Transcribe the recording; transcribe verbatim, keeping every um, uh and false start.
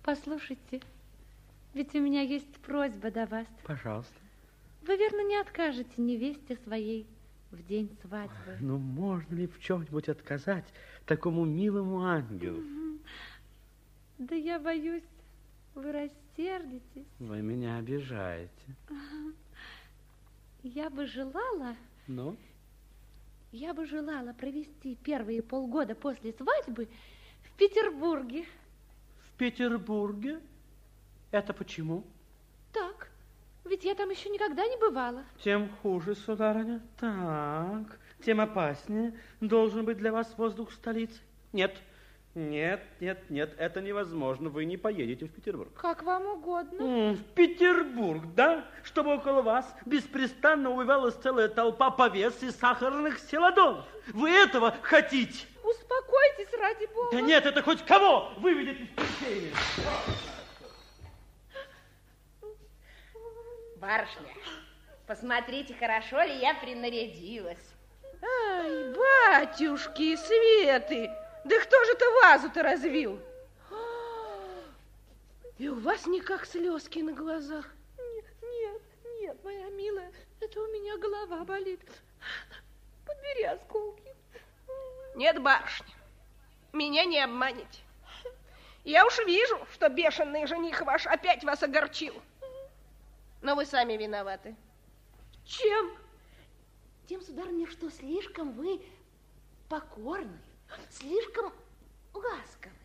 Послушайте, ведь у меня есть просьба до вас. Пожалуйста. Вы, верно, не откажете невесте своей в день свадьбы? Ой, ну, можно ли в чем-нибудь отказать такому милому ангелу? Да я боюсь, вы рассердитесь. Вы меня обижаете. Я бы желала... Ну? Я бы желала провести первые полгода после свадьбы в Петербурге. В Петербурге? Это почему? Так, ведь я там еще никогда не бывала. Тем хуже, сударыня. Так, тем опаснее должен быть для вас воздух столицы. Нет, нет, нет, нет, это невозможно. Вы не поедете в Петербург. Как вам угодно. М, в Петербург, да? Чтобы около вас беспрестанно увивалась целая толпа повес и сахарных селадонов. Вы этого хотите? Успокойтесь, ради бога. Да нет, это хоть кого выведет из терпения. Барышня, посмотрите, хорошо ли я принарядилась. Ай, батюшки, Светы, да кто же-то вазу-то развил? И у вас никак слезки на глазах. Нет, нет, нет, моя милая, это у меня голова болит. Подбери осколки. Нет, барышня, меня не обманете. Я уж вижу, что бешеный жених ваш опять вас огорчил. Но вы сами виноваты. Чем? Тем, сударыня, что слишком вы покорны, слишком ласковы.